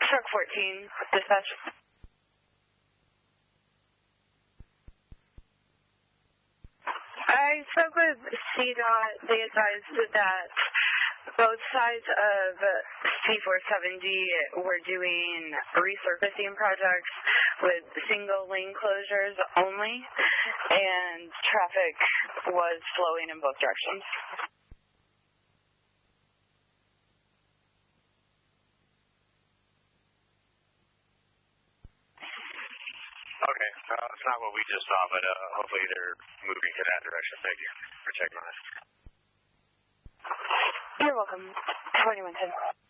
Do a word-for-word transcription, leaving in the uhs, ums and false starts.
Truck fourteen, dispatch. I spoke with C DOT. They advised that both sides of C four seventy were doing resurfacing projects with single lane closures only, and traffic was flowing in both directions. Okay, uh, it's not what we just saw, but uh, hopefully they're moving to that direction. Thank you for checking on us. You're welcome. twenty-one ten.